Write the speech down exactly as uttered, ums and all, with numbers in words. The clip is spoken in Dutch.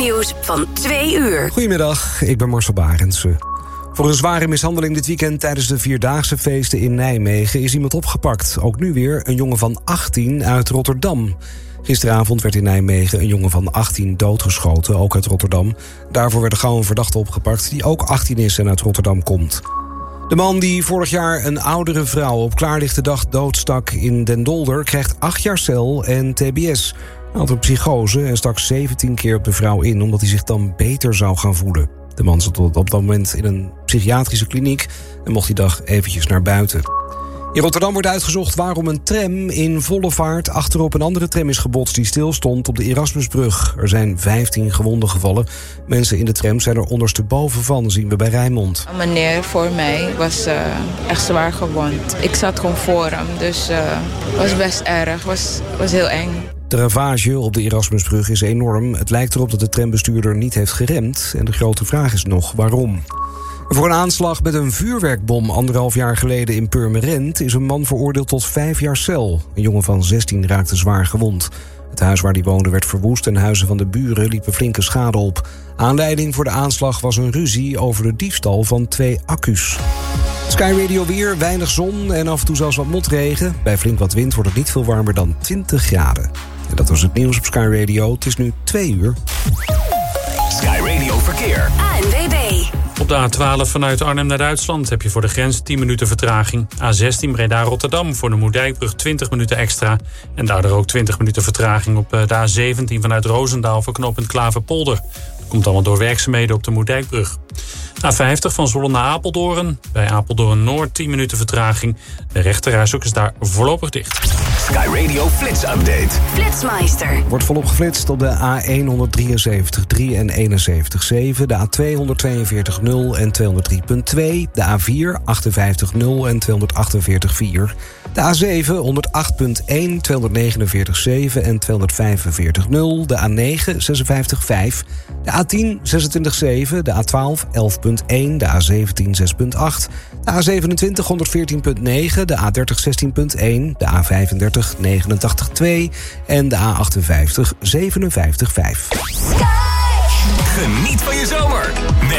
Nieuws van twee uur. Goedemiddag, ik ben Marcel Barendse. Voor een zware mishandeling dit weekend tijdens de Vierdaagse feesten in Nijmegen is iemand opgepakt. Ook nu weer een jongen van achttien uit Rotterdam. Gisteravond werd in Nijmegen een jongen van achttien doodgeschoten, ook uit Rotterdam. Daarvoor werd er gauw een verdachte opgepakt die ook achttien is en uit Rotterdam komt. De man die vorig jaar een oudere vrouw op klaarlichte dag doodstak in Den Dolder krijgt acht jaar cel en T B S. Hij had een psychose en stak zeventien keer op de vrouw in omdat hij zich dan beter zou gaan voelen. De man zat op dat moment in een psychiatrische kliniek en mocht die dag eventjes naar buiten. In Rotterdam wordt uitgezocht waarom een tram in volle vaart achterop een andere tram is gebotst die stilstond op de Erasmusbrug. Er zijn vijftien gewonden gevallen. Mensen in de tram zijn er ondersteboven van, zien we bij Rijnmond. Een meneer voor mij was uh, echt zwaar gewond. Ik zat gewoon voor hem, dus het uh, was best erg, was, was heel eng. De ravage op de Erasmusbrug is enorm. Het lijkt erop dat de trambestuurder niet heeft geremd. En de grote vraag is nog waarom. Voor een aanslag met een vuurwerkbom anderhalf jaar geleden in Purmerend is een man veroordeeld tot vijf jaar cel. Een jongen van zestien raakte zwaar gewond. Het huis waar hij woonde werd verwoest en huizen van de buren liepen flinke schade op. Aanleiding voor de aanslag was een ruzie over de diefstal van twee accu's. Sky Radio weer, weinig zon en af en toe zelfs wat motregen. Bij flink wat wind wordt het niet veel warmer dan twintig graden. En dat was het nieuws op Sky Radio. Het is nu twee uur. Sky Radio Verkeer. A N W B. Op de A twaalf vanuit Arnhem naar Duitsland heb je voor de grens tien minuten vertraging. A zestien Breda-Rotterdam voor de Moerdijkbrug twintig minuten extra. En daardoor ook twintig minuten vertraging op de A zeventien vanuit Roosendaal voor knooppunt Klaverpolder. Dat komt allemaal door werkzaamheden op de Moerdijkbrug. A vijftig van Zwolle naar Apeldoorn. Bij Apeldoorn Noord tien minuten vertraging. De rechterrijstrook is daar voorlopig dicht. Sky Radio Flits Update. Flitsmeister. Wordt volop geflitst op de A honderddraieënzeventig drie en eenenzeventig zeven, de A tweehonderdtweeënveertig nul en tweehonderddrie komma twee, de A vier achtenvijftig nul en tweehonderdachtenveertig vier, de A zeven honderdacht komma één, tweehonderdnegenenveertig zeven en tweehonderdvijfenveertig nul, de A negen zesenvijftig vijf, de A tien zesentwintig zeven, de A twaalf elf komma één, de A zeventien zes komma acht, de A zevenentwintig honderdveertien komma negen, de A dertig zestien komma één, de A vijfendertig negenentachtig twee en de A achtenvijftig zevenenvijftig vijf. Geniet van je zomer.